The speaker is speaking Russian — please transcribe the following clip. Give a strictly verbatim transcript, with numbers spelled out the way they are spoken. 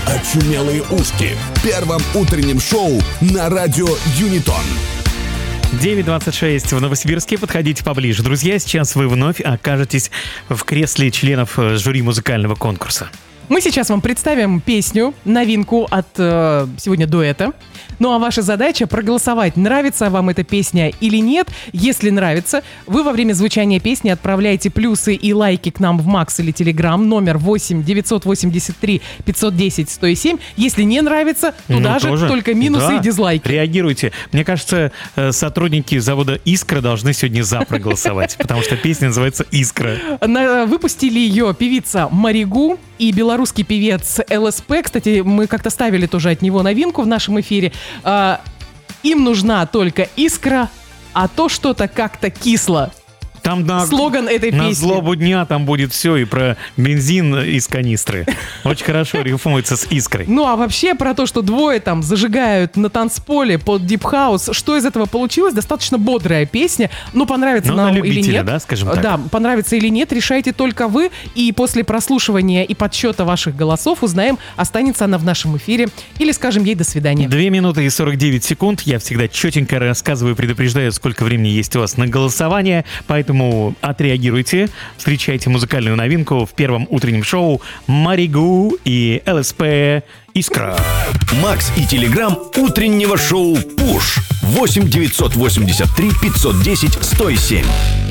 «Очумелые ушки» в первом утреннем шоу на радио Юнитон. девять двадцать шесть в Новосибирске. Подходите поближе. Друзья, сейчас вы вновь окажетесь в кресле членов жюри музыкального конкурса. Мы сейчас вам представим песню, новинку от э, сегодня дуэта. Ну а ваша задача проголосовать, нравится вам эта песня или нет. Если нравится, вы во время звучания песни отправляете плюсы и лайки к нам в Макс или Телеграм, номер восемь девятьсот восемьдесят три пятьсот десять сто семь. Если не нравится, туда Ну, же тоже. только минусы Да. и дизлайки. Реагируйте. Мне кажется, э, сотрудники завода «Искра» должны сегодня за проголосовать, потому что песня называется «Искра». На- выпустили ее певица Маригу и белорусский певец ЛСП. Кстати, мы как-то ставили тоже от него новинку в нашем эфире. А, им нужна только искра, а то что-то как-то кисло. Там на, Слоган этой на песни. злобу дня там будет все, и про бензин из канистры. Очень хорошо рифмуется с «Искрой». Ну а вообще про то, что двое там зажигают на танцполе под дипхаус, что из этого получилось? Достаточно бодрая песня. Ну, понравится Ну, на нам или любителя, нет. да, скажем так. Да, понравится или нет, решайте только вы. И после прослушивания и подсчета ваших голосов узнаем, останется она в нашем эфире или скажем ей до свидания. Две минуты и сорок девять секунд. Я всегда четенько рассказываю, предупреждаю, сколько времени есть у вас на голосование. Поэтому отреагируйте. Встречайте музыкальную новинку в первом утреннем шоу «Маригу» и ЛСП «Искра». Макс и Телеграм утреннего шоу «Пуш» восемь девятьсот восемьдесят три пятьсот десять сто семь.